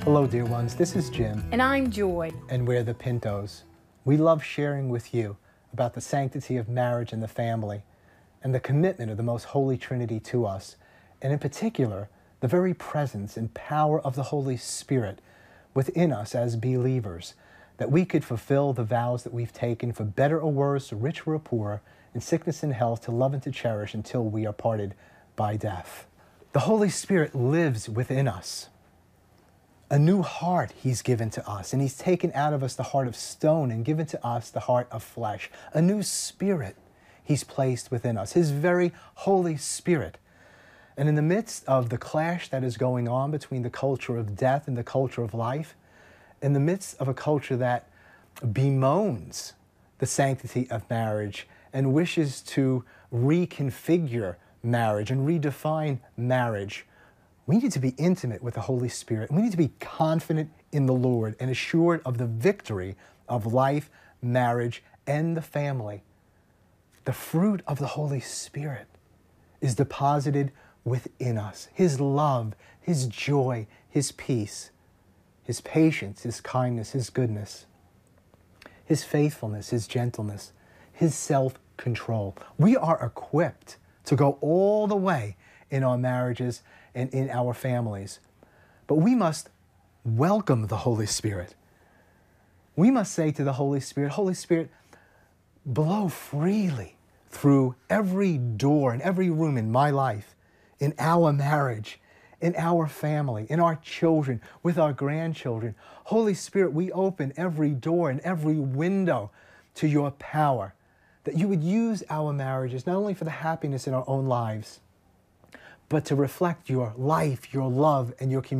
Hello, dear ones. This is Jim. And I'm Joy. And we're the Pintos. We love sharing with you about the sanctity of marriage and the family and the commitment of the Most Holy Trinity to us, and in particular, the very presence and power of the Holy Spirit within us as believers, that we could fulfill the vows that we've taken for better or worse, rich or poor, in sickness and health, to love and to cherish until we are parted by death. The Holy Spirit lives within us. A new heart He's given to us, and He's taken out of us the heart of stone and given to us the heart of flesh. A new spirit He's placed within us, His very Holy Spirit. And in the midst of the clash that is going on between the culture of death and the culture of life, in the midst of a culture that bemoans the sanctity of marriage and wishes to reconfigure marriage and redefine marriage, we need to be intimate with the Holy Spirit. We need to be confident in the Lord and assured of the victory of life, marriage, and the family. The fruit of the Holy Spirit is deposited within us. His love, His joy, His peace, His patience, His kindness, His goodness, His faithfulness, His gentleness, His self-control. We are equipped to go all the way in our marriages and in our families. But we must welcome the Holy Spirit. We must say to the Holy Spirit, Holy Spirit, blow freely through every door and every room in my life, in our marriage, in our family, in our children, with our grandchildren. Holy Spirit, we open every door and every window to your power, that you would use our marriages not only for the happiness in our own lives, but to reflect your life, your love, and your community.